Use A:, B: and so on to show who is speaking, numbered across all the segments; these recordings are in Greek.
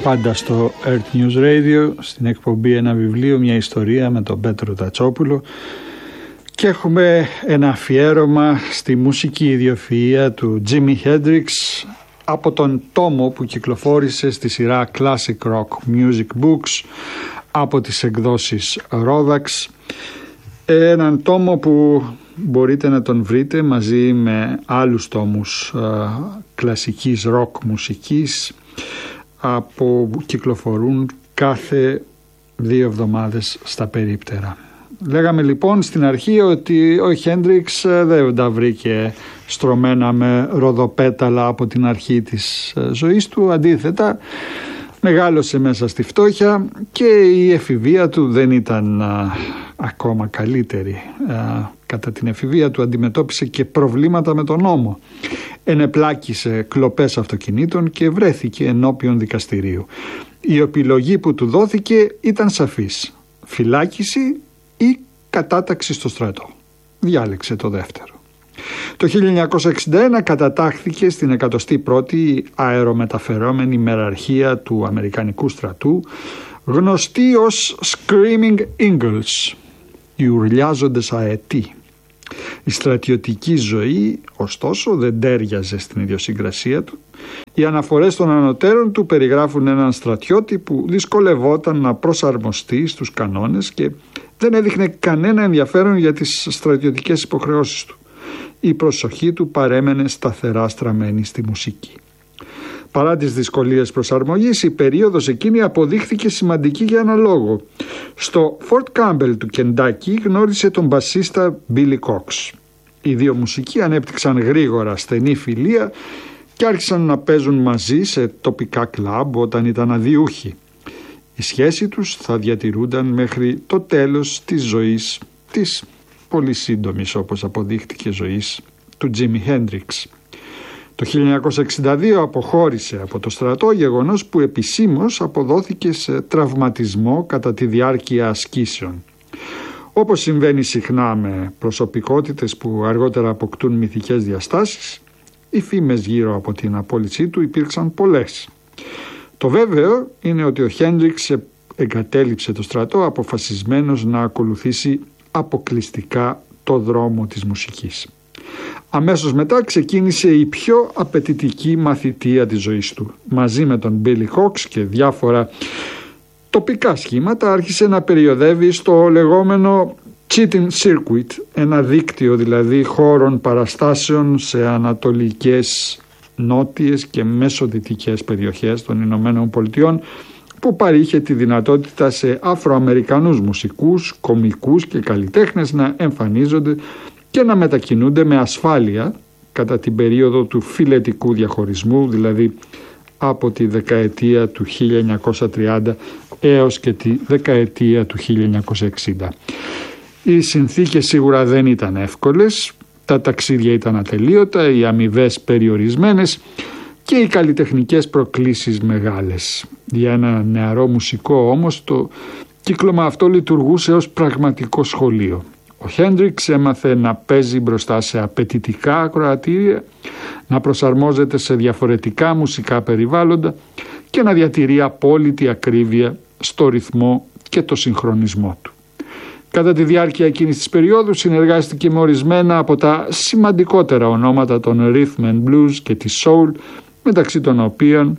A: Πάντα στο Earth News Radio, στην εκπομπή Ένα Βιβλίο, μια ιστορία με τον Πέτρο Τατσόπουλο, και έχουμε ένα αφιέρωμα στη μουσική ιδιοφυΐα του Jimi Hendrix από τον τόμο που κυκλοφόρησε στη σειρά Classic Rock Music Books από τις εκδόσεις Rodax, έναν τόμο που μπορείτε να τον βρείτε μαζί με άλλους τόμους κλασικής rock μουσικής που κυκλοφορούν κάθε 2 εβδομάδες στα περίπτερα. Λέγαμε λοιπόν στην αρχή ότι ο Χέντριξ δεν τα βρήκε στρωμένα με ροδοπέταλα από την αρχή της ζωής του. Αντίθετα, μεγάλωσε μέσα στη φτώχεια και η εφηβεία του δεν ήταν ακόμα καλύτερη. Κατά την εφηβεία του αντιμετώπισε και προβλήματα με τον νόμο. Ενεπλάκησε κλοπές αυτοκινήτων και βρέθηκε ενώπιον δικαστηρίου. Η επιλογή που του δόθηκε ήταν σαφής: φυλάκιση ή κατάταξη στο στρατό. Διάλεξε το δεύτερο. Το 1961 κατατάχθηκε στην 101η αερομεταφερόμενη μεραρχία του Αμερικανικού στρατού, γνωστή ως Screaming Eagles, οι ουρλιάζοντες αετοί. Η στρατιωτική ζωή, ωστόσο, δεν τέριαζε στην ιδιοσυγκρασία του. Οι αναφορές των ανωτέρων του περιγράφουν έναν στρατιώτη που δυσκολευόταν να προσαρμοστεί στους κανόνες και δεν έδειχνε κανένα ενδιαφέρον για τις στρατιωτικές υποχρεώσεις του. Η προσοχή του παρέμενε σταθερά στραμμένη στη μουσική. Παρά τις δυσκολίες προσαρμογής, η περίοδος εκείνη αποδείχθηκε σημαντική για ένα λόγο. Στο Fort Campbell του Κεντάκι γνώρισε τον μπασίστα Billy Cox. Οι δύο μουσικοί ανέπτυξαν γρήγορα στενή φιλία και άρχισαν να παίζουν μαζί σε τοπικά κλαμπ όταν ήταν αδιούχοι. Η σχέση τους θα διατηρούνταν μέχρι το τέλος της ζωής, της πολύ σύντομης όπως αποδείχτηκε ζωής, του Jimi Hendrix. Το 1962 αποχώρησε από το στρατό, γεγονός που επισήμως αποδόθηκε σε τραυματισμό κατά τη διάρκεια ασκήσεων. Όπως συμβαίνει συχνά με προσωπικότητες που αργότερα αποκτούν μυθικές διαστάσεις, οι φήμες γύρω από την απόλυσή του υπήρξαν πολλές. Το βέβαιο είναι ότι ο Χέντριξ εγκατέλειψε το στρατό αποφασισμένος να ακολουθήσει αποκλειστικά το δρόμο της μουσικής. Αμέσως μετά ξεκίνησε η πιο απαιτητική μαθητεία της ζωής του. Μαζί με τον Billy Cox και διάφορα τοπικά σχήματα άρχισε να περιοδεύει στο λεγόμενο Cheating Circuit, ένα δίκτυο δηλαδή χώρων παραστάσεων σε ανατολικές, νότιες και μεσοδυτικές περιοχές των Ηνωμένων Πολιτειών, που παρήχε τη δυνατότητα σε Αφροαμερικανούς μουσικούς, κομικούς και καλλιτέχνες να εμφανίζονται και να μετακινούνται με ασφάλεια κατά την περίοδο του φιλετικού διαχωρισμού, δηλαδή από τη δεκαετία του 1930 έως και τη δεκαετία του 1960. Οι συνθήκες σίγουρα δεν ήταν εύκολες, τα ταξίδια ήταν ατελείωτα, οι αμοιβές περιορισμένες και οι καλλιτεχνικές προκλήσεις μεγάλες. Για ένα νεαρό μουσικό όμως το κύκλωμα αυτό λειτουργούσε ως πραγματικό σχολείο. Ο Χέντριξ έμαθε να παίζει μπροστά σε απαιτητικά ακροατήρια, να προσαρμόζεται σε διαφορετικά μουσικά περιβάλλοντα και να διατηρεί απόλυτη ακρίβεια στο ρυθμό και το συγχρονισμό του. Κατά τη διάρκεια εκείνης της περίοδου συνεργάστηκε με ορισμένα από τα σημαντικότερα ονόματα των Rhythm and Blues και της Soul, μεταξύ των οποίων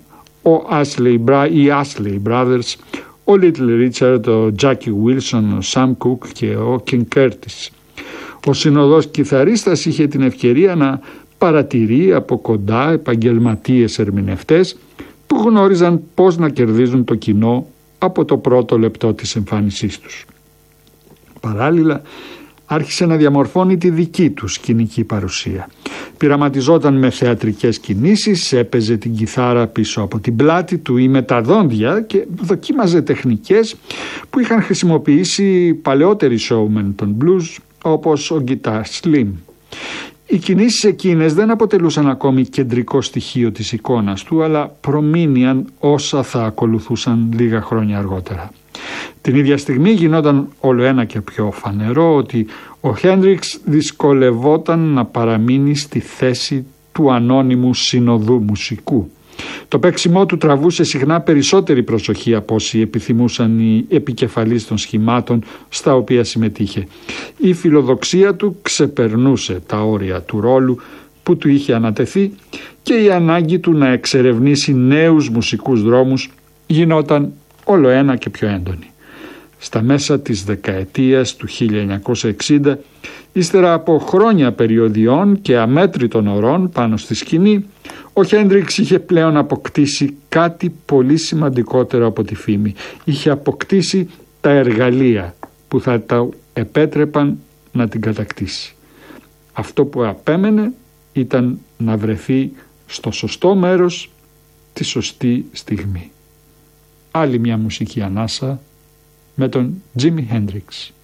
A: οι Astley Brothers, ο Little Richard, ο Jackie Wilson, ο Sam Cooke και ο King Curtis. Ο συνοδός κιθαρίστας είχε την ευκαιρία να παρατηρεί από κοντά επαγγελματίες ερμηνευτές που γνώριζαν πώς να κερδίζουν το κοινό από το πρώτο λεπτό της εμφάνισής τους. Παράλληλα, άρχισε να διαμορφώνει τη δική του σκηνική παρουσία. Πειραματιζόταν με θεατρικές κινήσεις, έπαιζε την κιθάρα πίσω από την πλάτη του ή με τα δόντια και δοκίμαζε τεχνικές που είχαν χρησιμοποιήσει παλαιότεροι showmen των blues όπως ο Guitar Slim. Οι κινήσεις εκείνες δεν αποτελούσαν ακόμη κεντρικό στοιχείο της εικόνας του, αλλά προμήνυαν όσα θα ακολουθούσαν λίγα χρόνια αργότερα. Την ίδια στιγμή γινόταν όλο ένα και πιο φανερό ότι ο Χέντριξ δυσκολευόταν να παραμείνει στη θέση του ανώνυμου συνοδού μουσικού. Το παίξιμό του τραβούσε συχνά περισσότερη προσοχή από όσοι επιθυμούσαν οι επικεφαλείς των σχημάτων στα οποία συμμετείχε. Η φιλοδοξία του ξεπερνούσε τα όρια του ρόλου που του είχε ανατεθεί και η ανάγκη του να εξερευνήσει νέους μουσικούς δρόμους γινόταν όλο ένα και πιο έντονη. Στα μέσα της δεκαετίας του 1960, ύστερα από χρόνια περιοδιών και αμέτρητων ωρών πάνω στη σκηνή, ο Χέντριξ είχε πλέον αποκτήσει κάτι πολύ σημαντικότερο από τη φήμη. Είχε αποκτήσει τα εργαλεία που θα τα επέτρεπαν να την κατακτήσει. Αυτό που απέμενε ήταν να βρεθεί στο σωστό μέρος τη σωστή στιγμή. Άλλη μια μουσική ανάσα με τον Τζίμι Χέντριξ.